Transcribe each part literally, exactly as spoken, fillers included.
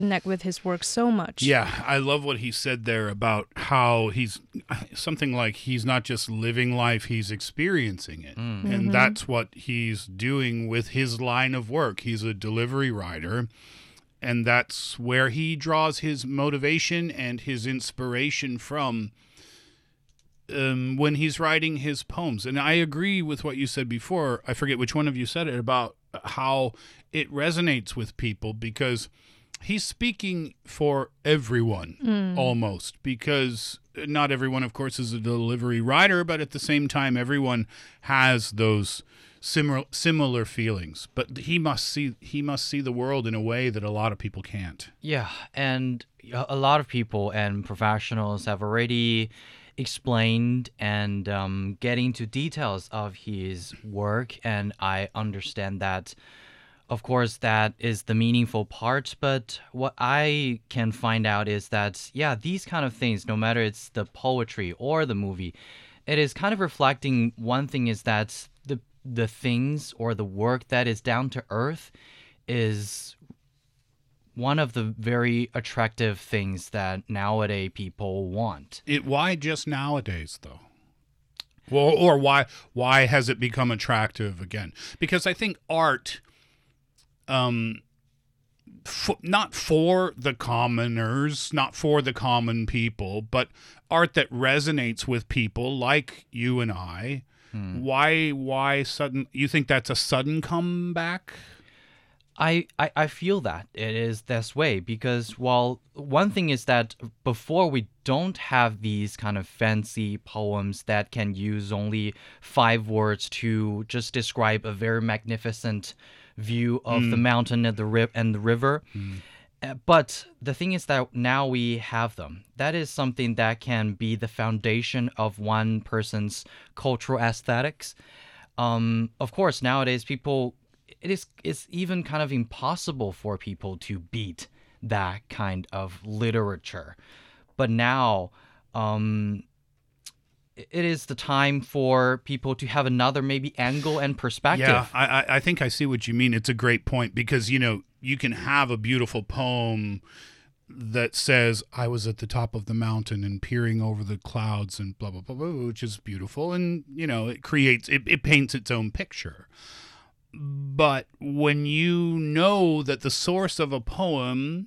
connect with his work so much. Yeah, I love what he said there about how he's something like he's not just living life, he's experiencing it. Mm. And Mhm. that's what he's doing with his line of work. He's a delivery rider, and that's where he draws his motivation and his inspiration from um, when he's writing his poems. And I agree with what you said before. I forget which one of you said it, about how it resonates with people, because he's speaking for everyone Mm. almost, because not everyone, of course, is a delivery rider, but at the same time, everyone has those similar similar feelings. But he must see he must see the world in a way that a lot of people can't. Yeah, and a a lot of people and professionals have already explained and um, get into details of his work, and I understand that. Of course, that is the meaningful part, but what I can find out is that, yeah, these kind of things, no matter it's the poetry or the movie, it is kind of reflecting one thing, is that the the things or the work that is down to earth is one of the very attractive things that nowadays people want. It why just nowadays though? Well, or why why has it become attractive again? Because I think art um f- not for the commoners, not for the common people, but art that resonates with people like you and I. Hmm. Why why sudden you think that's a sudden comeback? I, I, I feel that it is this way because, while one thing is that before we don't have these kind of fancy poems that can use only five words to just describe a very magnificent view of the mountain and the, ri- and the river. Uh, But the thing is that now we have them. That is something that can be the foundation of one person's cultural aesthetics. Um, of course, nowadays people, it is it's even kind of impossible for people to beat that kind of literature. But now, um, i- it is the time for people to have another maybe angle and perspective. Yeah, I, I I think I see what you mean. It's a great point because, you know, you can have a beautiful poem that says, I was at the top of the mountain and peering over the clouds and blah, blah, blah, blah, which is beautiful. And, you know, it creates, it, it paints its own picture. But when you know that the source of a poem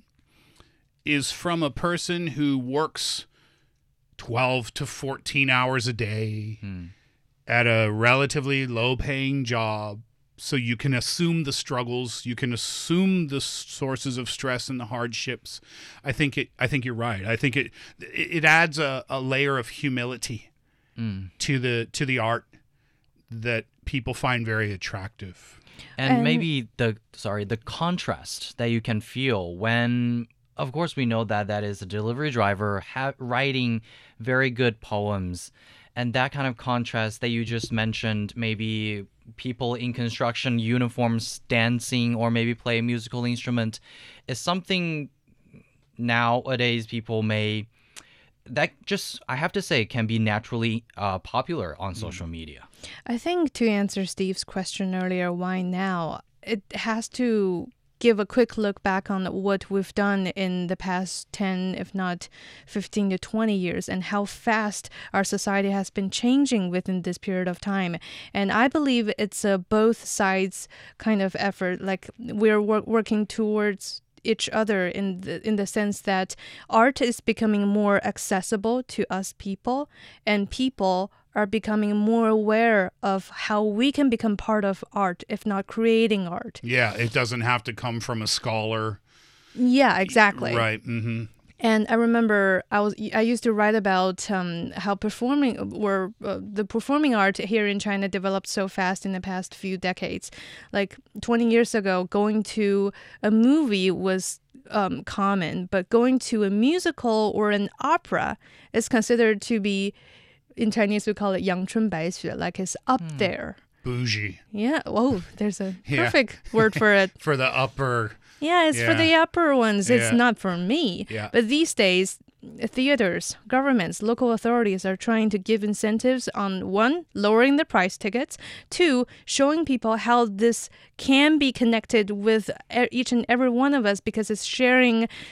is from a person who works twelve to fourteen hours a day Hmm. at a relatively low paying job, so you can assume the struggles, you can assume the sources of stress and the hardships. I think it I think you're right. I think it it adds a, a layer of humility Mm. to the to the art that people find very attractive. And And- maybe the sorry the contrast that you can feel when, of course, we know that that is a delivery driver ha- writing very good poems, and that kind of contrast that you just mentioned, maybe people in construction uniforms dancing or maybe play a musical instrument, is something nowadays people may, that just, I have to say, can be naturally uh, popular on social media. I think to answer Steve's question earlier, why now? It has to give a quick look back on what we've done in the past ten, if not fifteen to twenty years, and how fast our society has been changing within this period of time. And I believe it's a both sides kind of effort. Like we're wor- working towards each other in the in the sense that art is becoming more accessible to us people, and people are becoming more aware of how we can become part of art, if not creating art. Yeah, it doesn't have to come from a scholar. Yeah, exactly. Right. Mm-hmm. And I remember I was I used to write about um, how performing or uh, the performing art here in China developed so fast in the past few decades. Like twenty years ago, going to a movie was um, common, but going to a musical or an opera is considered to be, in Chinese we call it 阳春白雪, like it's up there. Bougie. Yeah. Oh, there's a Yeah. perfect word for it. For the upper. Yeah, it's for Yeah. the upper ones. It's Yeah. not for me. Yeah. But these days, theaters, governments, local authorities are trying to give incentives on, one, lowering the price tickets, two, showing people how this can be connected with e- each and every one of us because it's sharing